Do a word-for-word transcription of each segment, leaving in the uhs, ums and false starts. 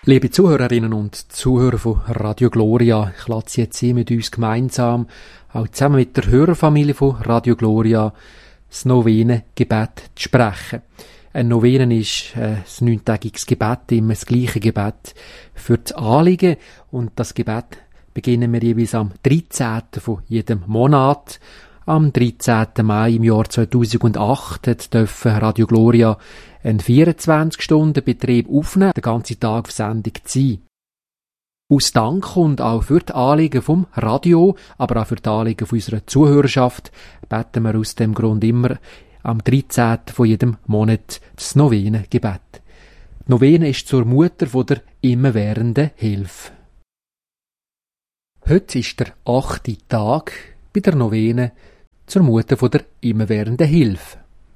Liebe Zuhörerinnen und Zuhörer von Radio Gloria, ich lade Sie jetzt hier mit uns gemeinsam, auch zusammen mit der Hörerfamilie von Radio Gloria, das Novenengebet zu sprechen. Ein Novenen ist äh, ein neuntägiges Gebet, immer das gleiche Gebet für das Anliegen. Und das Gebet beginnen wir jeweils am dreizehnten von jedem Monat. Am dreizehnten Mai im Jahr zweitausendacht dürfen Radio Gloria einen vierundzwanzig-Stunden-Betrieb aufnehmen, den ganzen Tag auf Sendung zu sein. Aus Dank und auch für die Anliegen vom Radio, aber auch für die Anliegen von unserer Zuhörerschaft, beten wir aus dem Grund immer am dreizehnten von jedem Monat das Novenengebet. Die Novene ist zur Mutter von der immerwährenden Hilfe. Heute ist der achte Tag bei der Novene zur Mutter von der immerwährenden Hilfe.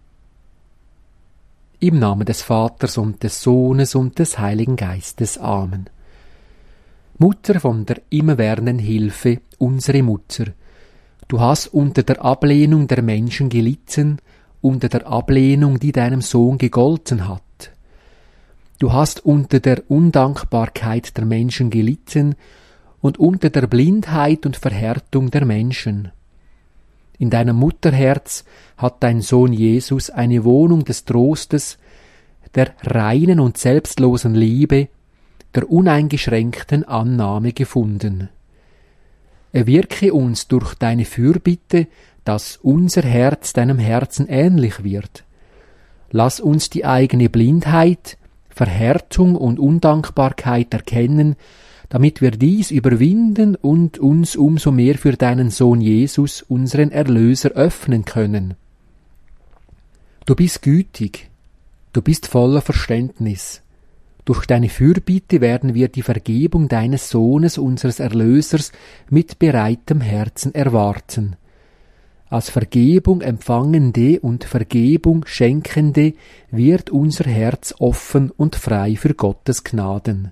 Im Namen des Vaters und des Sohnes und des Heiligen Geistes. Amen. Mutter von der immerwährenden Hilfe, unsere Mutter, du hast unter der Ablehnung der Menschen gelitten, unter der Ablehnung, die deinem Sohn gegolten hat. Du hast unter der Undankbarkeit der Menschen gelitten und unter der Blindheit und Verhärtung der Menschen. In deinem Mutterherz hat dein Sohn Jesus eine Wohnung des Trostes, der reinen und selbstlosen Liebe, der uneingeschränkten Annahme gefunden. Erwirke uns durch deine Fürbitte, dass unser Herz deinem Herzen ähnlich wird. Lass uns die eigene Blindheit, Verhärtung und Undankbarkeit erkennen, damit wir dies überwinden und uns umso mehr für deinen Sohn Jesus, unseren Erlöser, öffnen können. Du bist gütig, du bist voller Verständnis. Durch deine Fürbitte werden wir die Vergebung deines Sohnes, unseres Erlösers, mit bereitem Herzen erwarten. Als Vergebung empfangende und Vergebung schenkende wird unser Herz offen und frei für Gottes Gnaden.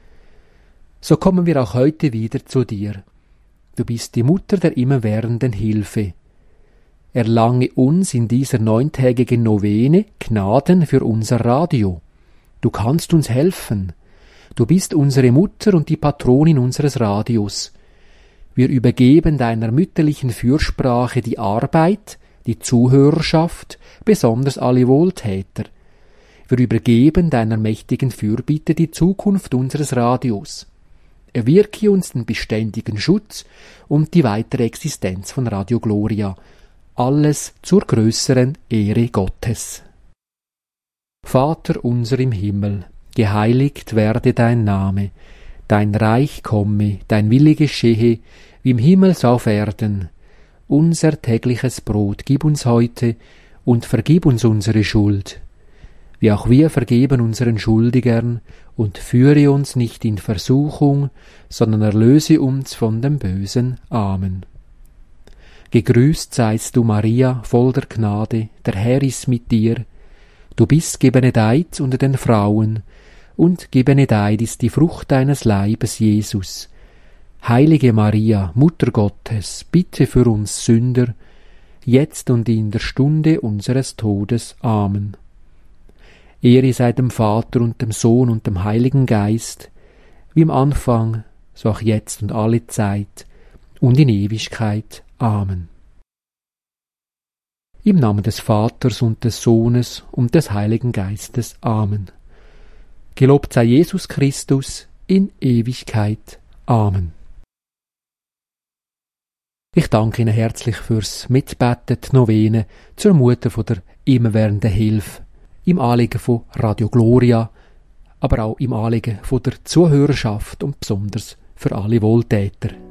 So kommen wir auch heute wieder zu dir. Du bist die Mutter der immerwährenden Hilfe. Erlange uns in dieser neuntägigen Novene Gnaden für unser Radio. Du kannst uns helfen. Du bist unsere Mutter und die Patronin unseres Radios. Wir übergeben deiner mütterlichen Fürsprache die Arbeit, die Zuhörerschaft, besonders alle Wohltäter. Wir übergeben deiner mächtigen Fürbitte die Zukunft unseres Radios. Erwirke uns den beständigen Schutz und die weitere Existenz von Radio Gloria. Alles zur größeren Ehre Gottes. Vater unser im Himmel, geheiligt werde dein Name, dein Reich komme, dein Wille geschehe, wie im Himmel so auf Erden. Unser tägliches Brot gib uns heute und vergib uns unsere Schuld, wie auch wir vergeben unseren Schuldigern, und führe uns nicht in Versuchung, sondern erlöse uns von dem Bösen. Amen. Gegrüßt seist du, Maria, voll der Gnade, der Herr ist mit dir. Du bist gebenedeit unter den Frauen, und gebenedeit ist die Frucht deines Leibes, Jesus. Heilige Maria, Mutter Gottes, bitte für uns Sünder, jetzt und in der Stunde unseres Todes. Amen. Ehre sei dem Vater und dem Sohn und dem Heiligen Geist, wie im Anfang, so auch jetzt und alle Zeit und in Ewigkeit. Amen. Im Namen des Vaters und des Sohnes und des Heiligen Geistes. Amen. Gelobt sei Jesus Christus in Ewigkeit. Amen. Ich danke Ihnen herzlich fürs Mitbeten, die Novene zur Mutter von der immerwährenden Hilfe, im Anliegen von Radio Gloria, aber auch im Anliegen von der Zuhörerschaft und besonders für alle Wohltäter.